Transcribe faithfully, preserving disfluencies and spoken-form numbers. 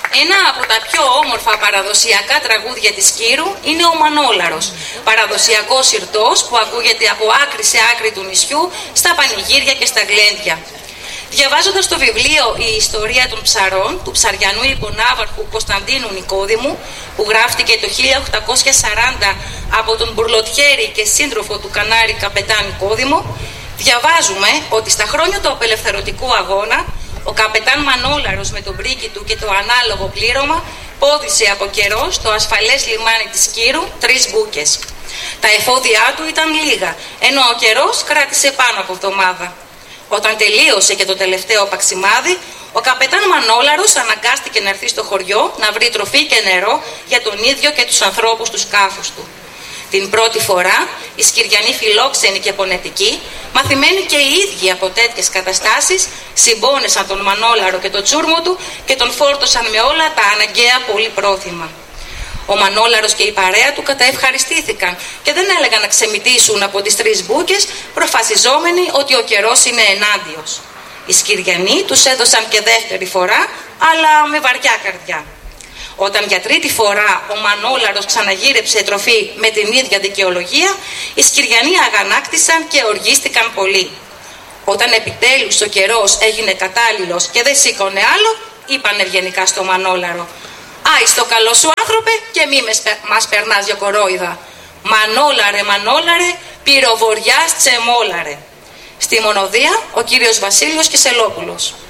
Ένα από τα πιο όμορφα παραδοσιακά τραγούδια της Κύρου είναι ο Μανόλαρος, παραδοσιακός συρτός που ακούγεται από άκρη σε άκρη του νησιού, στα πανηγύρια και στα γλέντια. Διαβάζοντας το βιβλίο «Η ιστορία των ψαρών» του ψαριανού υπονάβαρχου Κωνσταντίνου Νικόδημου, που γράφτηκε το χίλια οκτακόσια σαράντα από τον μπουρλοτιέρη και σύντροφο του Κανάρη καπετάν Νικόδημο, διαβάζουμε ότι στα χρόνια του απελευθερωτικού αγώνα ο καπετάν Μανόλαρος με τον πρίκι του και το ανάλογο πλήρωμα πώδησε από καιρό στο ασφαλές λιμάνι της Κύρου τρεις μπούκες. Τα εφόδια του ήταν λίγα, ενώ ο καιρός κράτησε πάνω από εβδομάδα. Όταν τελείωσε και το τελευταίο παξιμάδι, ο καπετάν Μανόλαρος αναγκάστηκε να έρθει στο χωριό να βρει τροφή και νερό για τον ίδιο και τους ανθρώπους του σκάφους του. Την πρώτη φορά, οι Σκυριανοί φιλόξενοι και πονετικοί, μαθημένοι και οι ίδιοι από τέτοιες καταστάσεις, συμπόνεσαν τον Μανόλαρο και το τσούρμο του και τον φόρτωσαν με όλα τα αναγκαία πολύ πρόθυμα. Ο Μανόλαρος και η παρέα του καταευχαριστήθηκαν και δεν έλεγαν να ξεμητήσουν από τις τρεις μπούκες, προφασιζόμενοι ότι ο καιρός είναι ενάντιος. Οι Σκυριανοί τους έδωσαν και δεύτερη φορά, αλλά με βαριά καρδιά. Όταν για τρίτη φορά ο Μανόλαρος ξαναγύρεψε τροφή με την ίδια δικαιολογία, οι Σκυριανοί αγανάκτησαν και οργίστηκαν πολύ. Όταν επιτέλους ο καιρός έγινε κατάλληλος και δεν σήκωνε άλλο, είπαν ευγενικά στο Μανόλαρο: «Άι στο καλό σου άνθρωπε και μη μας περνάς για κορόιδα. Μανόλαρε, Μανόλαρε, πυροβοριάς τσεμόλαρε». Στη μονοδία ο κύριος Βασίλειος Κισελόπουλος.